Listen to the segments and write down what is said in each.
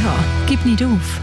Gib nicht auf.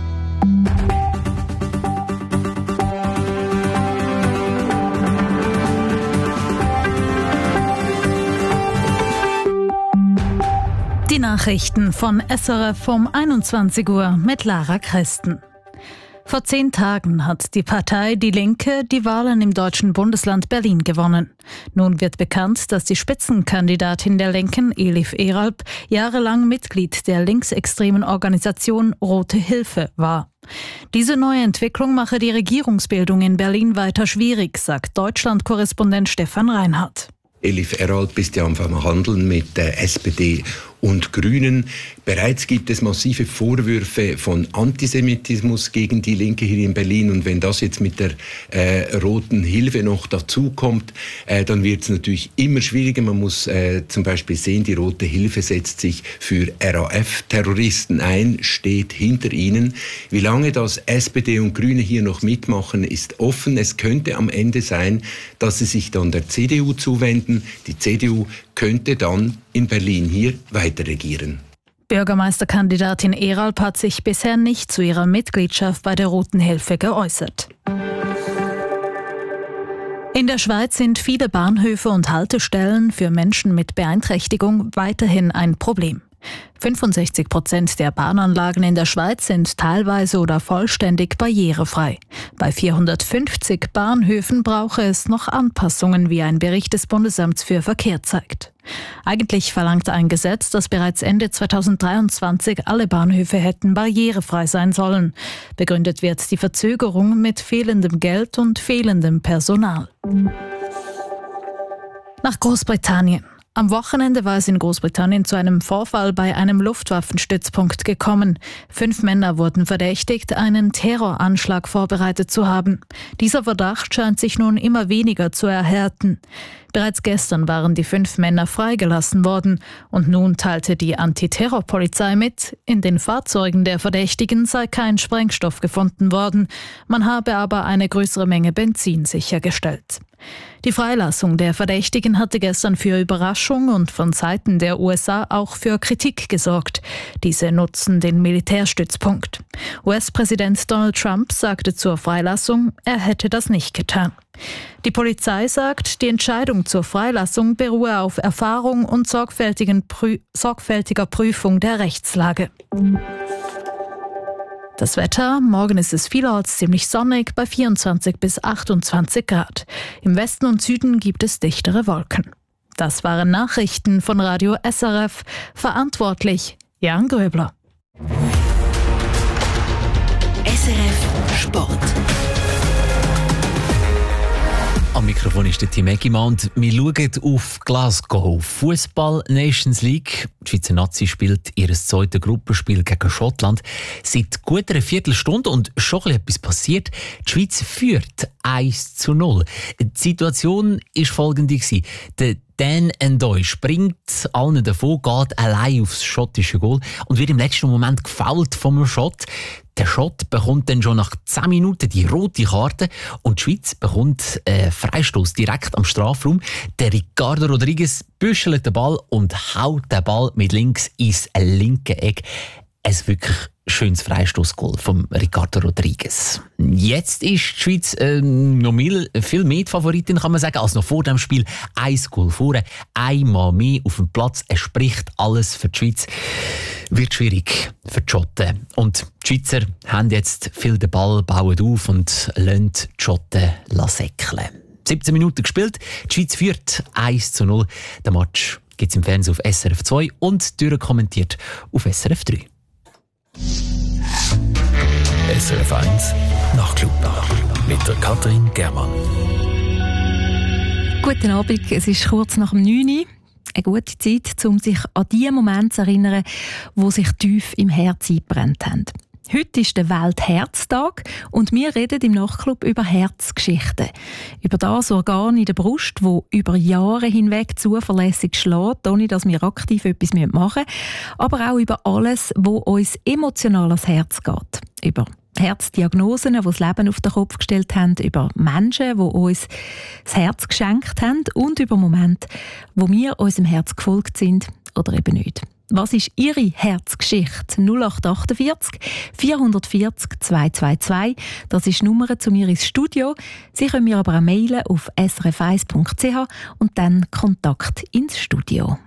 Die Nachrichten von SRF um 21 Uhr mit Lara Christen. Vor 10 Tagen hat die Partei Die Linke die Wahlen im deutschen Bundesland Berlin gewonnen. Nun wird bekannt, dass die Spitzenkandidatin der Linken, Elif Eralp, jahrelang Mitglied der linksextremen Organisation Rote Hilfe war. Diese neue Entwicklung mache die Regierungsbildung in Berlin weiter schwierig, sagt Deutschland-Korrespondent Stefan Reinhardt. Elif Eralp ist ja am Verhandeln mit der SPD und Grünen. Bereits gibt es massive Vorwürfe von Antisemitismus gegen die Linke hier in Berlin. Und wenn das jetzt mit der Roten Hilfe noch dazukommt, dann wird es natürlich immer schwieriger. Man muss zum Beispiel sehen, die Rote Hilfe setzt sich für RAF-Terroristen ein, steht hinter ihnen. Wie lange das SPD und Grüne hier noch mitmachen, ist offen. Es könnte am Ende sein, dass sie sich dann der CDU zuwenden. Die CDU könnte dann in Berlin hier weiter regieren. Bürgermeisterkandidatin Eralp hat sich bisher nicht zu ihrer Mitgliedschaft bei der Roten Hilfe geäußert. In der Schweiz sind viele Bahnhöfe und Haltestellen für Menschen mit Beeinträchtigung weiterhin ein Problem. 65% der Bahnanlagen in der Schweiz sind teilweise oder vollständig barrierefrei. Bei 450 Bahnhöfen brauche es noch Anpassungen, wie ein Bericht des Bundesamts für Verkehr zeigt. Eigentlich verlangt ein Gesetz, dass bereits Ende 2023 alle Bahnhöfe hätten barrierefrei sein sollen. Begründet wird die Verzögerung mit fehlendem Geld und fehlendem Personal. Nach Großbritannien. Am Wochenende war es in Großbritannien zu einem Vorfall bei einem Luftwaffenstützpunkt gekommen. 5 Männer wurden verdächtigt, einen Terroranschlag vorbereitet zu haben. Dieser Verdacht scheint sich nun immer weniger zu erhärten. Bereits gestern waren die 5 Männer freigelassen worden und nun teilte die Antiterrorpolizei mit, in den Fahrzeugen der Verdächtigen sei kein Sprengstoff gefunden worden. Man habe aber eine größere Menge Benzin sichergestellt. Die Freilassung der Verdächtigen hatte gestern für Überraschung und von Seiten der USA auch für Kritik gesorgt. Diese nutzen den Militärstützpunkt. US-Präsident Donald Trump sagte zur Freilassung, er hätte das nicht getan. Die Polizei sagt, die Entscheidung zur Freilassung beruhe auf Erfahrung und sorgfältiger Prüfung der Rechtslage. Das Wetter, morgen ist es vielerorts ziemlich sonnig bei 24 bis 28 Grad. Im Westen und Süden gibt es dichtere Wolken. Das waren Nachrichten von Radio SRF. Verantwortlich Jan Gröbler. SRF Sport. Am Mikrofon ist der Tim Eggimann und wir schauen auf Glasgow. Fußball Nations League. Die Schweizer Nazi spielt ihr zweites Gruppenspiel gegen Schottland. Seit gut einer Viertelstunde und schon etwas passiert. Die Schweiz führt 1:0. Die Situation war folgende. Der Dan N'Doye springt allen davon, geht allein aufs schottische Goal und wird im letzten Moment gefoult vom Schott. Der Schott bekommt dann schon nach 10 Minuten die rote Karte und die Schweiz bekommt Freistoß direkt am Strafraum. Der Ricardo Rodriguez büschelt den Ball und haut den Ball mit links ins linke Eck. Ein wirklich schönes Freistoßgoal von Ricardo Rodriguez. Jetzt ist die Schweiz noch viel mehr die Favoritin, kann man sagen, als noch vor dem Spiel. 1 Goal vor, einmal mehr auf dem Platz. Es spricht alles für die Schweiz. Wird schwierig für die Schotten. Und die Schweizer haben jetzt viel den Ball, bauen auf und lassen die Schotten säckeln. 17 Minuten gespielt, die Schweiz führt 1:0. Der Match gibt es im Fernsehen auf SRF 2 und durchkommentiert auf SRF 3. SRF 1 Nachtclub mit der Katrin Germann. Guten Abend, es ist kurz nach dem 9 Uhr. Eine gute Zeit, um sich an die Momente zu erinnern, die sich tief im Herz eingebrannt haben. Heute ist der Weltherztag und wir reden im Nachtclub über Herzgeschichten. Über das Organ in der Brust, das über Jahre hinweg zuverlässig schlägt, ohne dass wir aktiv etwas machen müssen. Aber auch über alles, was uns emotional ans Herz geht. Über Herzdiagnosen, die das Leben auf den Kopf gestellt haben, über Menschen, die uns das Herz geschenkt haben und über Momente, wo wir unserem Herz gefolgt sind oder eben nicht. Was ist Ihre Herzgeschichte? 0848 440 222. Das ist die Nummer zu mir ins Studio. Sie können mir aber auch mailen auf srf1.ch und dann Kontakt ins Studio.